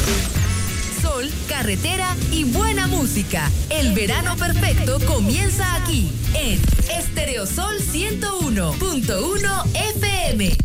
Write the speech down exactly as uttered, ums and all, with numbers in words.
Sol, carretera y buena música. El verano perfecto comienza aquí en Estereosol ciento uno punto uno F M.